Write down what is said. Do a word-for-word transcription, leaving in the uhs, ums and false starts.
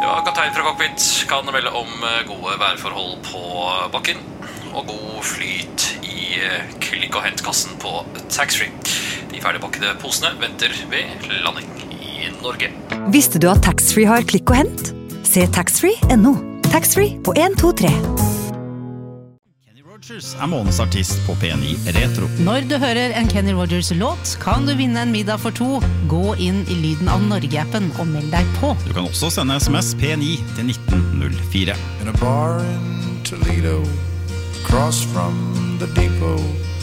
Ja, kaptein fra cockpit kan melde om gode værforhold på bakken og god flyt i klikk- og hentkassen på taxfree. De ferdigpakkede posene venter ved landing i Norge. Visste du at taxfree har klikk og hent? Se taxfree punktum no. Taxfree på en to tre. Kenny Rogers er månedens artist på P ni Retro. Når du hører en Kenny Rogers-låt, kan du vinne en middag for to. Gå inn i Lyden av Norge-appen og meld deg på. Du kan også sende sms P ni til nitten null fire. In a bar in Toledo, across from the depot,